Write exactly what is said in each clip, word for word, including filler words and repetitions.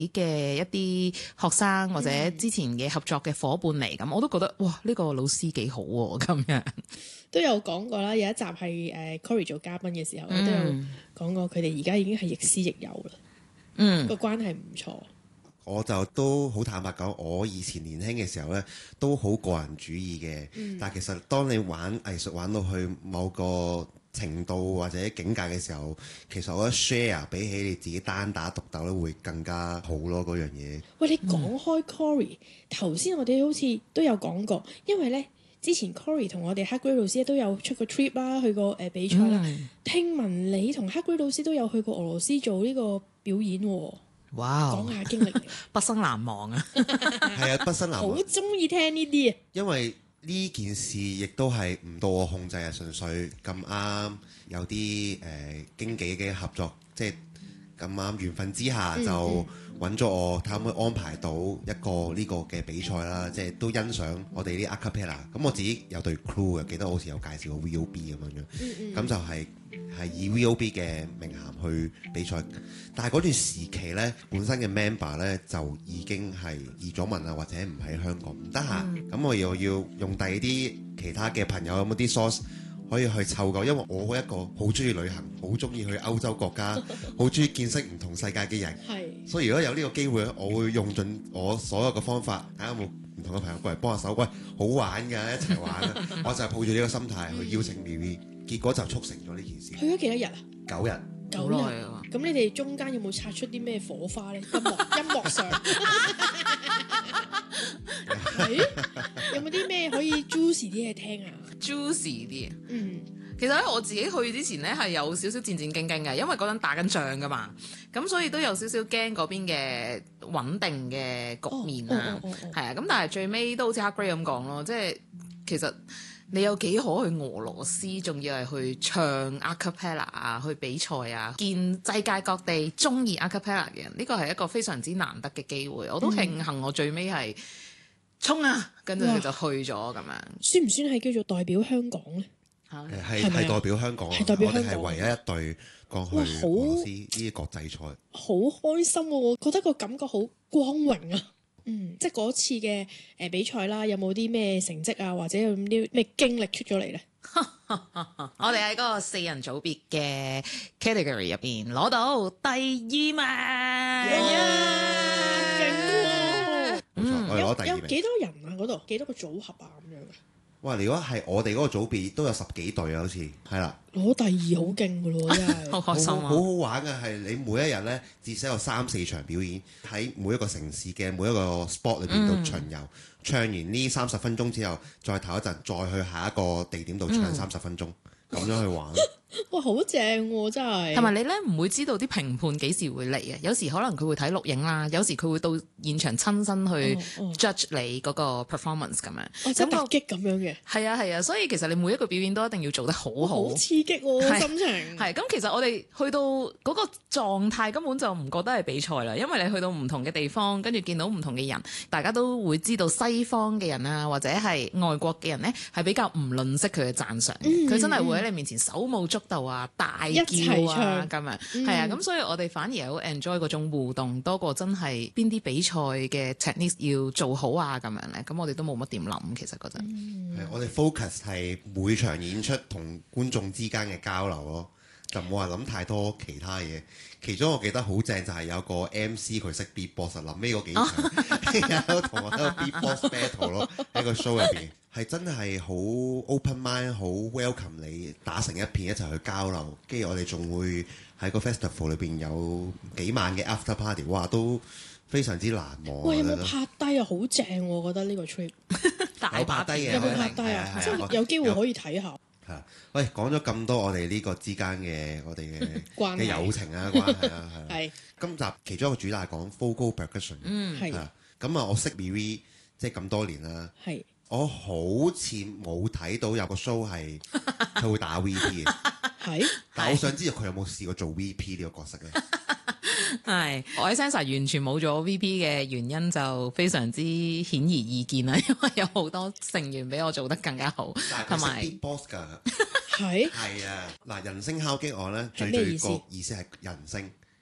嘅一啲學生或者之前嘅合作嘅伙伴嚟，咁、嗯、我都覺得哇呢、呢個老師幾好喎、啊、咁樣。 都有講過啦，有一集係誒 Cory 做嘉賓嘅時候，嗯、都有講過佢哋而家已經係亦師亦友啦。嗯，個關係唔錯。 我就都好坦白講，我以前年輕嘅時候呢，都好個人主義嘅。嗯、但係其實當你玩藝術玩到去某個程度或者境界嘅時候，其實我覺得 share 比起你自己單打獨鬥咧，會更加好咯。嗰樣嘢。喂，你講開 Cory，頭先我哋好似都有講過，因為呢。之前 Cory 同我哋黑 Grey 老師都有出過 trip 啦，去過誒比賽啦。嗯、聽聞你同黑 Grey 老師都有去過俄羅斯做呢個表演喎。 哇！ 講下經歷， 畢生難忘啊！ 係啊，畢生難忘。 好中意聽呢啲啊！ 因為呢件事亦都係唔到我控制啊，純粹咁啱有啲誒、呃、經紀嘅合作，即係咁啱緣分之下就。嗯嗯揾咗我，睇可唔可以安排到一個呢個嘅比賽啦，即係都欣賞我哋啲 acapella。咁我自己有隊 crew 嘅，記得好似有介紹過 V O B 咁樣樣。咁、嗯嗯、就係、是、係以 V O B 嘅名銜去比賽。但係嗰段時期呢，本身嘅 member 呢就已經係移咗民啊，或者唔喺香港，唔得閒。咁、嗯、我又要用第二啲其他嘅朋友有冇啲 source。可以去湊夠，因為我一個好中意旅行，好中意去歐洲國家，好中意見識唔同世界嘅人。係，所以如果有呢個機會，我會用盡我所有嘅方法，睇下有冇唔同嘅朋友過嚟幫下手。喂，好玩㗎，一齊玩啊！我就係抱住呢個心態去邀請 Miri，結果就促成咗呢件事。 去咗幾多日啊？ 九日。 九日啊！咁你哋中間有冇擦出啲咩火花咧？音樂音樂上。係有冇啲咩可以 juicy 啲嘢聽啊 ？juicy 啲， 嗯， 其實咧我自己去之前咧係有少少戰戰兢兢嘅，因為嗰陣打緊仗噶嘛，咁所以都有少少驚嗰邊嘅穩定嘅局面啦，係、哦哦哦哦、啊，咁但係最尾都好似黑 Grey 咁講咯，即係其實你有幾可去俄羅斯，仲要係去唱 acapella 啊，去比賽啊，見世界各地中意 acapella 嘅人，呢個係一個非常之難得嘅機會，我都慶幸我最尾係。衝啊！跟住佢就去咗咁樣， 算唔算係叫做代表香港咧？ 誒係係代表香港， 係代表香港， 我哋係唯一一隊過去俄羅斯呢啲國際賽， 好開心喎！我覺得個感覺好光榮啊！嗯，即係嗰次嘅誒比賽啦，有冇啲咩成績啊，或者有啲咩經歷出咗嚟咧？ 我哋喺嗰個四人組別嘅 category 入邊攞到第二名。Yeah! 有有幾多人啊？嗰度幾多個組合啊？咁樣嘅。 哇！如果係我哋嗰個組別都有十幾隊啊，好似係啦。 攞第二好勁㗎咯，真係好開心啊！ 好好玩嘅係你每一日咧至少有三四場表演，喺每一個城市嘅每一個 spot 裏邊度巡遊，嗯、唱完呢三十分鐘之後，再唞一陣，再去下一個地點度唱三十分鐘，咁、嗯、樣去玩。 哇，好正喎！真係， 同埋你咧唔會知道啲評判幾時會嚟啊？有時可能佢會睇錄影啦，有時佢會到現場親身去 judge 你嗰個 performance 咁樣。 哦，即係突擊咁樣嘅。 係啊係啊，所以其實你每一個表演都一定要做得好好。 好刺激喎，心情。 係咁，其實我哋去到嗰個狀態根本就唔覺得係比賽啦，因為你去到唔同嘅地方，跟住見到唔同嘅人，大家都會知道西方嘅人啊，或者係外國嘅人咧，係比較唔吝嗇佢嘅讚賞。佢、嗯、真係會喺你面前手舞足蹈啊，大叫啊咁樣，係啊，咁所以我哋反而係好 enjoy 嗰種互動，多過真係邊啲比賽嘅 technique 要做好啊咁樣咧。咁我哋都冇乜點諗，其實嗰陣。 係我哋 focus 係每場演出同觀眾之間嘅交流咯，就冇話諗太多其他嘢。其中我記得好正就係有個 M C 佢識 beatbox，臨尾嗰幾場有同我喺個 beatbox battle 咯，喺個 show 入邊係真係好 open mind， 好 welcome 你打成一片一齊去交流。跟住我哋仲會喺個 festival 裏邊有幾晚嘅 after party， 哇都非常之難忘。 喂，有冇拍低啊？好正喎，我覺得呢個 trip 有拍低嘅， 有冇拍低啊？即係有機會可以睇下。 係啊，喂，講咗咁多我哋呢個之間嘅我哋嘅嘅友情啊關係啊，係。係。今集其中一個主打講 vocal percussion， 嗯係。 咁啊，我識 Miri 即係咁多年啦。係。我好似冇睇到有個 show 係佢會打 V P 嘅。係。但我想知道佢有冇試過做 V P 呢個角色咧？ 係，我喺 Sensa 完全冇咗 V P 嘅原因就非常之顯而易見啦，因為有好多成員比我做得更加好，同埋 beatbox 㗎， 係係啊，嗱，人聲敲擊樂咧，最最個意思係人聲，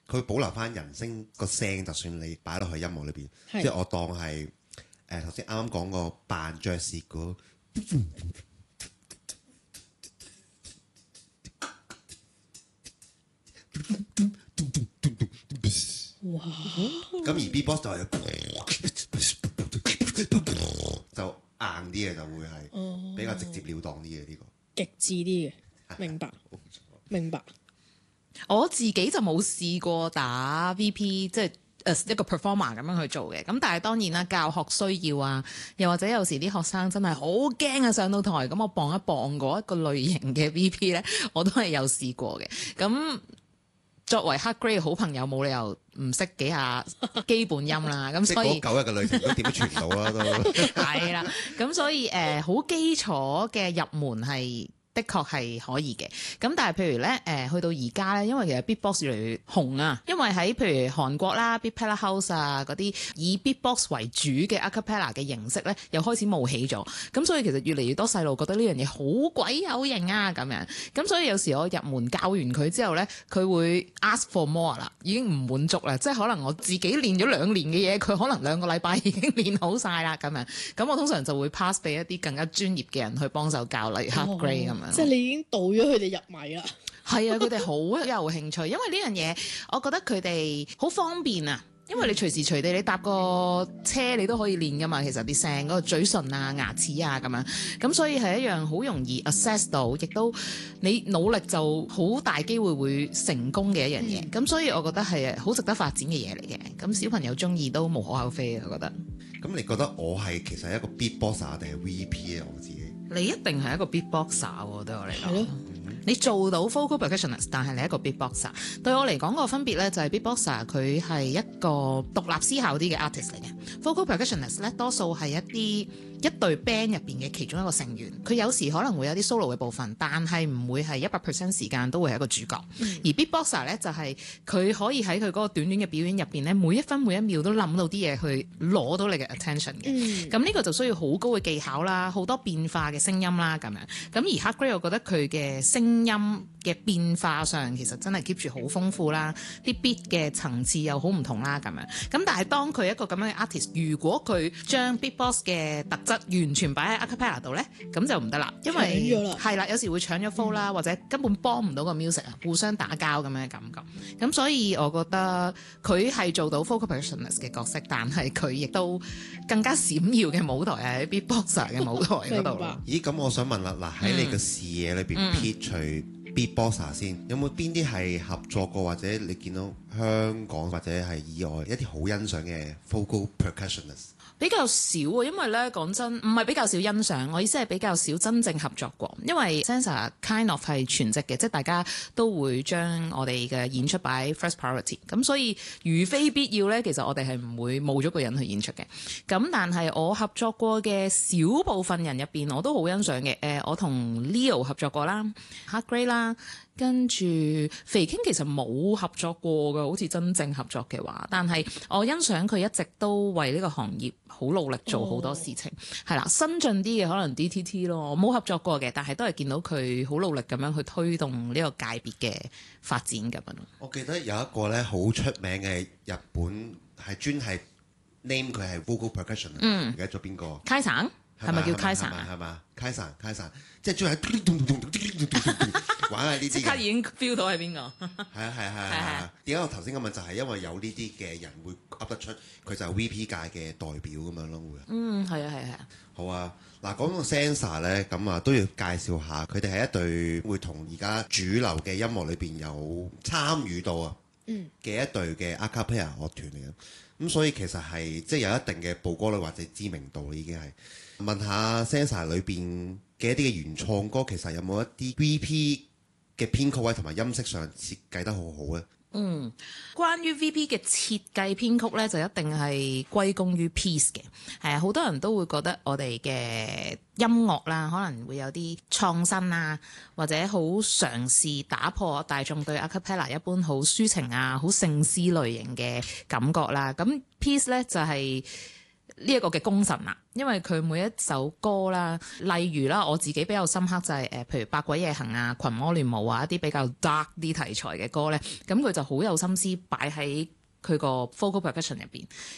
佢保留翻人聲個聲，就算你擺落去音樂裏邊， 係即係我當係誒頭先啱啱講個扮爵士嗰。 哇！ 咁而 B-box 就係就硬啲嘅，就會係比較直接了當啲嘅呢個極致啲嘅，明白明白。 我自己就冇試過打 V P，即係誒一個 performer 咁樣去做嘅。咁但係當然啦，教學需要啊，又或者有時啲學生真係好驚啊，上到台咁我磅一磅嗰一個類型嘅 V P 咧，我都係有試過嘅。咁作為黑 grade 嘅好朋友，冇理由唔識幾下基本音啦。咁所以九日嘅旅程都點都傳到啦，都係啦。咁所以誒，好、呃、基礎嘅入門係的確係可以嘅。咁但係譬如咧誒、呃，去到而家咧，因為其實 Beatbox 越嚟越紅啊，因為喺譬如韓國啦 Beatpella House 啊嗰啲以 Beatbox 為主嘅 Acapella 嘅形式咧，又開始冒起咗。咁所以其實越嚟越多細路覺得呢樣嘢好鬼有型啊咁樣。咁所以有時我入門教完佢之後咧，佢會 ask for more 啦，已經唔滿足啦。即係可能我自己練咗兩年嘅嘢，佢可能兩個禮拜已經練好晒啦咁樣。咁我通常就會 pass 俾一啲更加專業嘅人去幫手教，例如 Hard Grade 咁樣。 即係你已經導咗佢哋入迷啦。 係啊，佢哋好有興趣，因為呢樣嘢，我覺得佢哋好方便啊。因為你隨時隨地你搭個車你都可以練噶嘛，其實啲聲嗰個嘴唇啊、牙齒啊咁樣，咁所以係一樣好容易 access 到，亦都你努力就好大機會會成功嘅一樣嘢。咁、嗯、所以我覺得係好值得發展嘅嘢嚟嘅。咁小朋友中意都無可厚非啊，我覺得。 咁你覺得我係其實係一個 beatboxer 定係 V P 啊？我自己你一定係一個 beatboxer 喎，對我嚟講。 係咯。 你做到 vocal percussionist，但係你係一個 beatboxer。對我嚟講個分別咧，就係 beatboxer 佢係一個獨立思考啲嘅 artist 嚟嘅。vocal percussionist 咧，多數係一啲一隊 band 入邊嘅其中一個成員。佢有時可能會有啲 solo 嘅部分，但係唔會係一百 percent 時間都會係一個主角。嗯、而 beatboxer 咧就係、是、佢可以喺佢嗰個短短嘅表演入邊咧，每一分每一秒都諗到啲嘢去攞到你嘅 attention 嘅。咁呢、嗯、個就需要好高嘅技巧啦，好多變化嘅聲音啦咁樣。咁而 Hard Grade 我覺得佢嘅聲音嘅變化上其實真係 keep 住好豐富啦，啲 beat 嘅層次又好唔同啦咁樣。咁但係當佢一個咁樣嘅 artist，如果佢將 beatbox 嘅特質完全擺喺 acapella 度咧，咁就唔得啦，因為係啦，有時會搶咗 flow 啦，或者根本幫唔到個 music 啊，互相打交咁樣嘅感覺。咁所以我覺得佢係做到 vocal percussionist 嘅角色，但係佢亦都更加閃耀嘅舞台係喺 beatboxer 嘅舞台嗰度。 咦，咁我想問啦，嗱喺你嘅視野裏邊撇除 beatboxer 先，有冇邊啲係合作過或者你見到香港或者係以外一啲好欣賞嘅 vocal percussionist？ 比較少啊，因為咧講真，唔係比較少欣賞，我意思係比較少真正合作過。因為 Sansa kind of 係全職嘅，即係大家都會將我哋嘅演出擺 first priority。咁所以如非必要咧，其實我哋係唔會冇咗個人去演出嘅。咁但係我合作過嘅小部分人入邊，我都好欣賞嘅。誒、呃，我同 Leo 合作過啦 Hard Grade 啦。跟住肥 King 其實冇合作過嘅，好似真正合作嘅話，但係我欣賞佢一直都為呢個行業好努力做好多事情，係啦、哦，新進啲嘅可能 D T T 咯，我冇合作過嘅，但係都係見到佢好努力咁樣去推動呢個界別嘅發展咁樣。 我記得有一個咧好出名嘅日本係專係 name 佢係 vocal percussion，唔記得咗邊個？開省係咪叫開省？係嘛？開省開省，即係專係玩下呢啲，即刻已經 feel 到係邊個？係啊係啊係啊係啊！點解我頭先咁問就係因為有呢啲嘅人會噏得出，佢就係 V P 界嘅代表咁樣咯會。嗯，係啊係啊係啊。好啊，嗱講到 Sansa 咧，咁啊都要介紹下，佢哋係一隊會同而家主流嘅音樂裏邊有參與到啊嘅一隊嘅 acapella 樂團嚟嘅。咁所以其實係即係有一定嘅曝光率或者知名度已經係。問下 Sansa 裏邊嘅一啲嘅原創歌，其實有冇一啲 V P 嘅編曲位同埋音色上設計得好好咧？嗯，關於 V P 嘅設計編曲咧，就一定係歸功於 Peace 嘅。係啊，好多人都會覺得我哋嘅音樂啦，可能會有啲創新啊，或者好嘗試打破大眾對 acapella 一般好抒情啊、好聖詩類型嘅感覺啦。咁 Peace 咧就係、是。 呢一個嘅功臣啦，因為佢每一首歌啦，例如啦，我自己比較深刻就係、是、誒，譬如《百鬼夜行》啊、《群魔亂舞》啊一啲比較 dark 啲題材嘅歌咧，咁佢就好有心思擺喺佢個 vocal percussion 入邊，